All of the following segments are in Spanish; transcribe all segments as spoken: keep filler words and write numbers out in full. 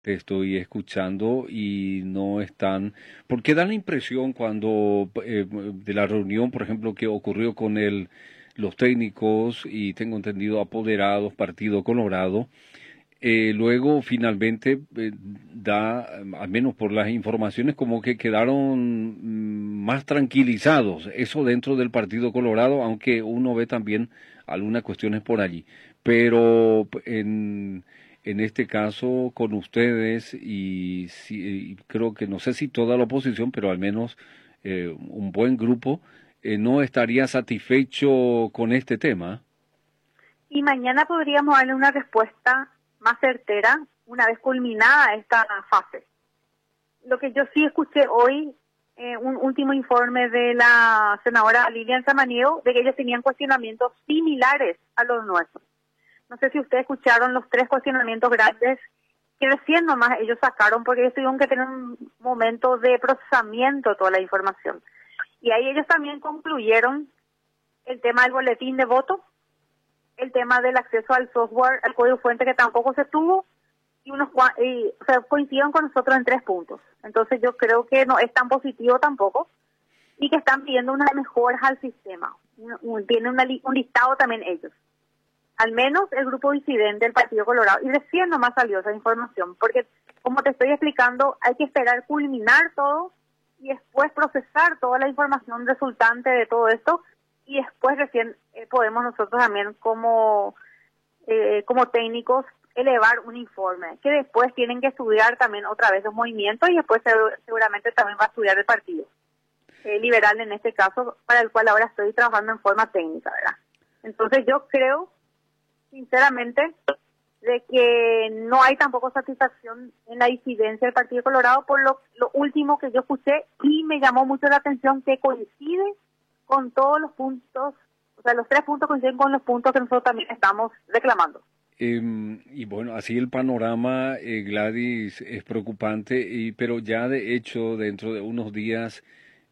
te estoy escuchando y no están, porque da la impresión cuando eh, de la reunión, por ejemplo, que ocurrió con el, los técnicos y tengo entendido apoderados, Partido Colorado, eh, luego finalmente eh, da, al menos por las informaciones, como que quedaron mm, más tranquilizados, eso dentro del Partido Colorado, aunque uno ve también algunas cuestiones por allí. Pero en, en este caso con ustedes y, si, y creo que no sé si toda la oposición, pero al menos eh, un buen grupo, eh, no estaría satisfecho con este tema. Y mañana podríamos darle una respuesta más certera una vez culminada esta fase. Lo que yo sí escuché hoy, eh, un último informe de la senadora Lilian Samaniego, de que ellos tenían cuestionamientos similares a los nuestros. No sé si ustedes escucharon los tres cuestionamientos grandes que recién nomás ellos sacaron, porque ellos tuvieron que tener un momento de procesamiento de toda la información. Y ahí ellos también concluyeron el tema del boletín de voto, el tema del acceso al software, al código fuente, que tampoco se tuvo, y unos y, o sea, coincidieron con nosotros en tres puntos. Entonces yo creo que no es tan positivo tampoco, y que están pidiendo unas mejoras al sistema. Tienen una, un listado también ellos. Al menos el grupo disidente del Partido Colorado, y recién nomás salió esa información, porque como te estoy explicando, hay que esperar culminar todo, y después procesar toda la información resultante de todo esto, y después recién eh, podemos nosotros también como, eh, como técnicos elevar un informe, que después tienen que estudiar también otra vez los movimientos y después seguramente también va a estudiar el partido eh, liberal en este caso, para el cual ahora estoy trabajando en forma técnica, ¿verdad? Entonces yo creo, sinceramente, de que no hay tampoco satisfacción en la disidencia del Partido Colorado por lo, lo último que yo escuché, y me llamó mucho la atención que coincide con todos los puntos, o sea, los tres puntos coinciden con los puntos que nosotros también estamos reclamando. Eh, y bueno, así el panorama, eh, Gladys, es preocupante, y, pero ya de hecho dentro de unos días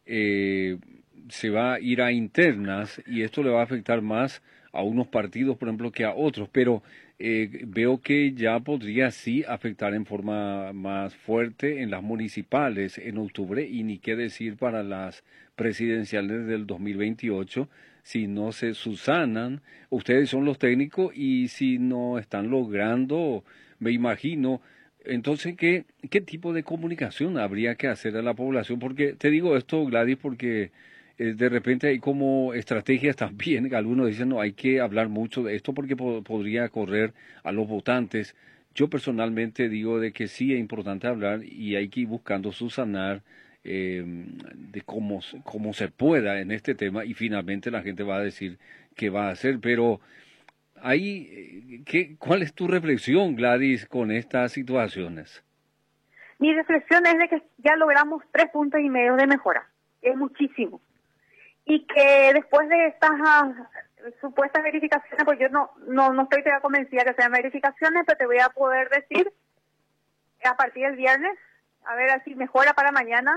eh, se va a ir a internas y esto le va a afectar más a unos partidos, por ejemplo, que a otros, pero eh, veo que ya podría sí afectar en forma más fuerte en las municipales en octubre y ni qué decir para las presidenciales del dos mil veintiocho si no se subsanan. Ustedes son los técnicos y si no están logrando, me imagino, entonces, ¿qué, qué tipo de comunicación habría que hacer a la población? Porque te digo esto, Gladys, porque eh, de repente hay como estrategias también, que algunos dicen, no, hay que hablar mucho de esto porque po podría correr a los votantes. Yo personalmente digo de que sí es importante hablar y hay que ir buscando subsanar eh, de cómo, cómo se pueda en este tema y finalmente la gente va a decir qué va a hacer, pero ahí, ¿qué, ¿cuál es tu reflexión, Gladys, con estas situaciones? Mi reflexión es de que ya logramos tres puntos y medio de mejora, es muchísimo, y que después de estas uh, supuestas verificaciones, pues yo no, no, no estoy todavía convencida que sean verificaciones, pero te voy a poder decir a partir del viernes, a ver si mejora para mañana,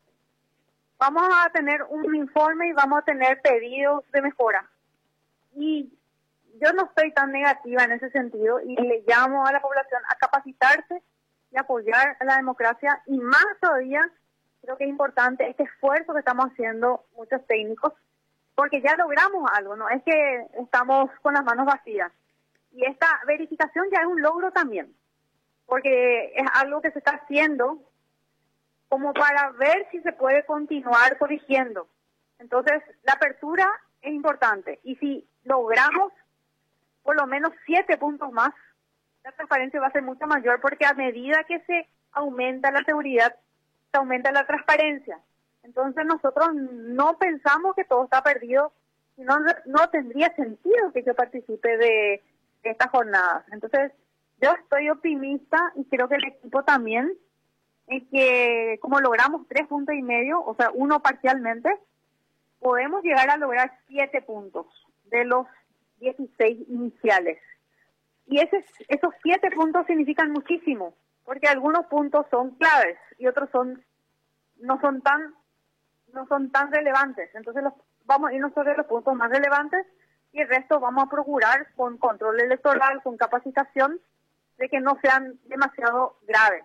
vamos a tener un informe y vamos a tener pedidos de mejora. Y yo no estoy tan negativa en ese sentido y le llamo a la población a capacitarse y apoyar a la democracia, y más todavía creo que es importante este esfuerzo que estamos haciendo muchos técnicos, porque ya logramos algo, no es que estamos con las manos vacías, y esta verificación ya es un logro también, porque es algo que se está haciendo como para ver si se puede continuar corrigiendo. Entonces la apertura es importante, y si logramos por lo menos siete puntos más, la transparencia va a ser mucho mayor, porque a medida que se aumenta la seguridad, se aumenta la transparencia. Entonces nosotros no pensamos que todo está perdido, y no, no tendría sentido que yo participe de, de estas jornadas. Entonces yo estoy optimista, y creo que el equipo también, en que como logramos tres puntos y medio, o sea, uno parcialmente, podemos llegar a lograr siete puntos de los dieciséis iniciales. Y ese, esos siete puntos significan muchísimo, porque algunos puntos son claves y otros son no son tan no son tan relevantes. Entonces los, vamos a irnos sobre los puntos más relevantes, y el resto vamos a procurar con control electoral, con capacitación, de que no sean demasiado graves.